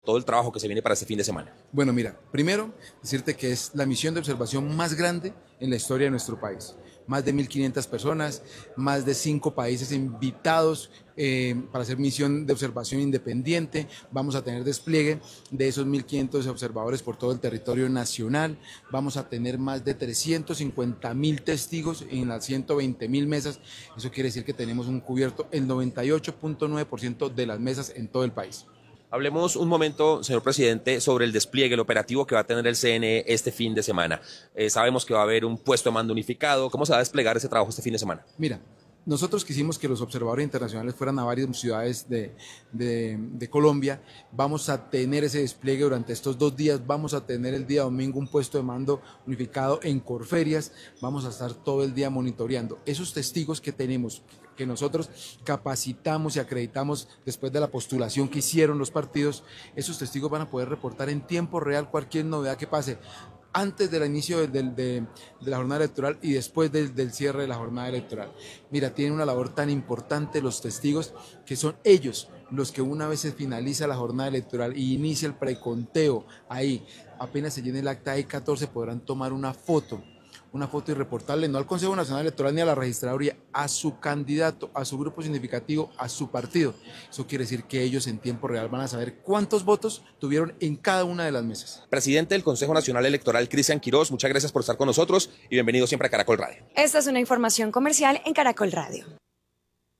todo el trabajo que se viene para este fin de semana. Bueno, mira, primero decirte que es la misión de observación más grande en la historia de nuestro país. Más de 1.500 personas, más de 5 países invitados para hacer misión de observación independiente. Vamos a tener despliegue de esos 1.500 observadores por todo el territorio nacional. Vamos a tener más de 350.000 testigos en las 120.000 mesas. Eso quiere decir que tenemos un cubierto el 98.9% de las mesas en todo el país. Hablemos un momento, señor presidente, sobre el despliegue, el operativo que va a tener el CNE este fin de semana. Sabemos que va a haber un puesto de mando unificado. ¿Cómo se va a desplegar ese trabajo este fin de semana? Mira, nosotros quisimos que los observadores internacionales fueran a varias ciudades de Colombia. Vamos a tener ese despliegue durante estos 2 días. Vamos a tener el día domingo un puesto de mando unificado en Corferias. Vamos a estar todo el día monitoreando. Esos testigos que tenemos, que nosotros capacitamos y acreditamos después de la postulación que hicieron los partidos, esos testigos van a poder reportar en tiempo real cualquier novedad que pase antes del inicio de la jornada electoral y después del cierre de la jornada electoral. Mira, tienen una labor tan importante los testigos, que son ellos los que una vez se finaliza la jornada electoral y inicia el preconteo, ahí apenas se llene el acta I-14 podrán tomar una foto y reportarle no al Consejo Nacional Electoral ni a la registraduría, a su candidato, a su grupo significativo, a su partido. Eso quiere decir que ellos en tiempo real van a saber cuántos votos tuvieron en cada una de las mesas. Presidente del Consejo Nacional Electoral, Cristian Quirós, muchas gracias por estar con nosotros y bienvenido siempre a Caracol Radio. Esta es una información comercial en Caracol Radio.